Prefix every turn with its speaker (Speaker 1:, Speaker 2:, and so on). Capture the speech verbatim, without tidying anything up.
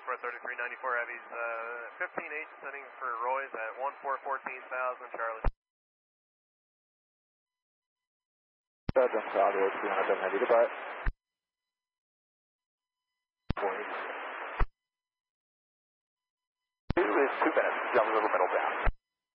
Speaker 1: four thirty-three ninety-four Heavies, uh, fifteen H sending for Roy's at one four fourteen thousand, Charlie.
Speaker 2: Belgium, Charlie, H three hundred Heavy, goodbye. Two is two minutes, jump a little middle down.